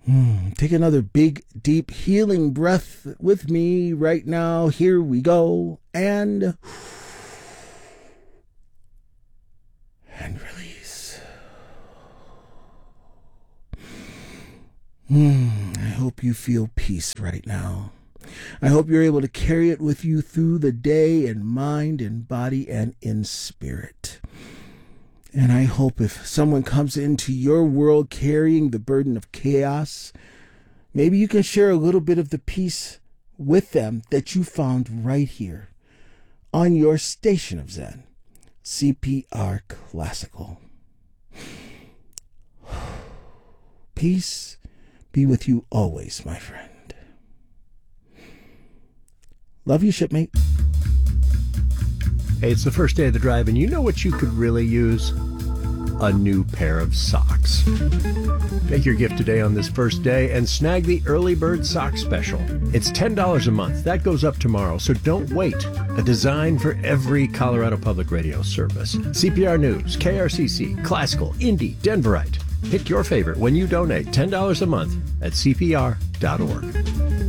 Take another big, deep, healing breath with me right now. Here we go. And release. I hope you feel peace right now. I hope you're able to carry it with you through the day in mind, in body, and in spirit. And I hope if someone comes into your world carrying the burden of chaos, maybe you can share a little bit of the peace with them that you found right here on your station of Zen, CPR Classical. Peace be with you always, my friend. Love you, shipmate. Hey, it's the first day of the drive, and you know what you could really use? A new pair of socks. Make your gift today on this first day and snag the Early Bird Sock Special. It's $10 a month. That goes up tomorrow, so don't wait. A design for every Colorado Public Radio service. CPR News, KRCC, Classical, Indie, Denverite. Pick your favorite when you donate $10 a month at CPR.org.